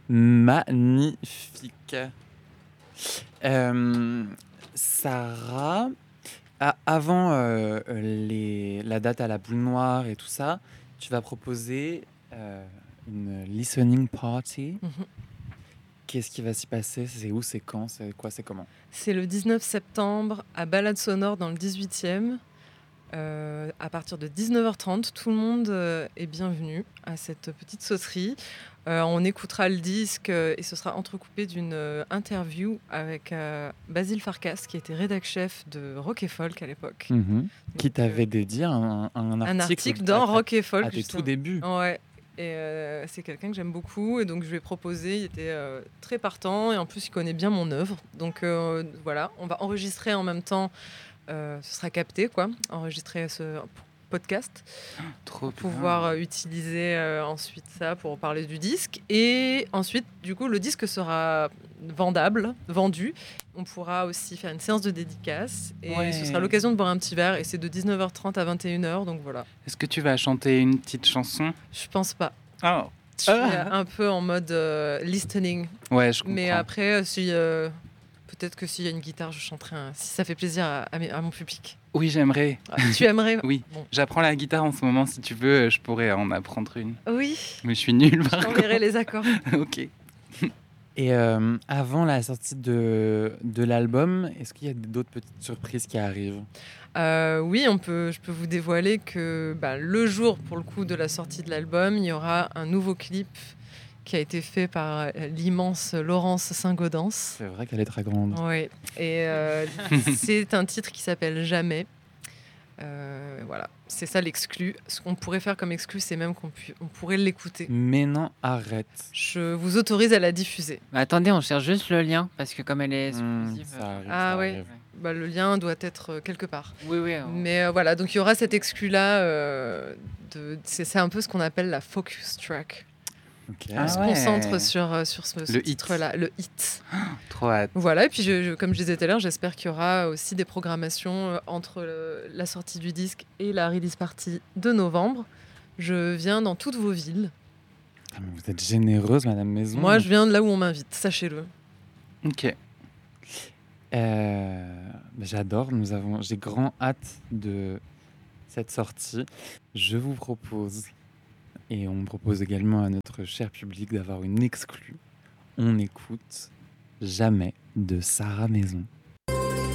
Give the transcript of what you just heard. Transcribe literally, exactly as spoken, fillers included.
Magnifique. Euh, Sarah, a- avant euh, les, la date à la boule noire et tout ça, tu vas proposer euh, une listening party. Mhm. Qu'est-ce qui va s'y passer? C'est où? C'est quand? C'est quoi? C'est comment? C'est le dix-neuf septembre à Balade Sonore dans le dix-huitième. Euh, à partir de dix-neuf heures trente, tout le monde euh, est bienvenu à cette petite sauterie. Euh, on écoutera le disque euh, et ce sera entrecoupé d'une euh, interview avec euh, Basile Farkas, qui était rédac-chef de Rock et Folk à l'époque. Mhm. Qui Donc, t'avait euh, dédié un, un article, un article à- dans à- Rock et Folk, à tes justement. tout débuts. Ouais. Et euh, c'est quelqu'un que j'aime beaucoup, et donc je lui ai proposé. Il était euh, très partant, et en plus il connaît bien mon œuvre. Donc euh, voilà, on va enregistrer en même temps. Euh, ce sera capté, quoi, enregistrer ce podcast, Trop pour pouvoir euh, utiliser euh, ensuite ça pour parler du disque. Et ensuite, du coup, le disque sera vendable, vendu. On pourra aussi faire une séance de dédicace, et Ouais. ce sera l'occasion de boire un petit verre. Et c'est de dix-neuf heures trente à vingt et une heures, donc voilà. Est-ce que tu vas chanter une petite chanson? Je pense pas. Oh. Je suis Ah. un peu en mode euh, listening. Ouais, je comprends. Mais après, euh, si, euh, peut-être que s'il y a une guitare, je chanterai un, si ça fait plaisir à, à, mes- à mon public. Oui, j'aimerais. Ah, tu aimerais? Oui, Bon. j'apprends la guitare en ce moment. Si tu veux, je pourrais en apprendre une. Oui, Mais je suis nulle je par t'enverrai les accords. contre. Ok. Et euh, avant la sortie de, de l'album, est-ce qu'il y a d'autres petites surprises qui arrivent? Euh, oui, on peut, je peux vous dévoiler que bah, le jour, pour le coup, de la sortie de l'album, il y aura un nouveau clip qui a été fait par euh, l'immense Laurence Saint-Gaudens. C'est vrai qu'elle est très grande. Oui, et euh, c'est un titre qui s'appelle Jamais. Euh, voilà, c'est ça l'exclu. Ce qu'on pourrait faire comme exclu, c'est même qu'on pu- on pourrait l'écouter. Mais non, arrête. Je vous autorise à la diffuser. Bah, attendez, on cherche juste le lien parce que comme elle est Hmm, exclusive. ça arrive, Ah ça ouais. arrive. Bah, le lien doit être euh, quelque part. Oui, oui. on- Mais euh, voilà, donc il y aura cet exclu-là. euh, de- c'est, c'est un peu ce qu'on appelle la focus track. Ok. Ah On se ouais. concentre sur, euh, sur ce, ce Le hit. titre-là, le hit. Trop hâte. Voilà, et puis je, je- comme je disais tout à l'heure, j'espère qu'il y aura aussi des programmations euh, entre le- la sortie du disque et la release party de novembre. Je viens dans toutes vos villes. Ah, mais vous êtes généreuse, Madame Maison. Moi, je viens de là où on m'invite, sachez-le. Ok. Euh, bah, j'adore. Nous avons, j'ai grand hâte de cette sortie. Je vous propose, et on propose également à notre cher public d'avoir une exclue. On écoute Jamais de Sarah Maison.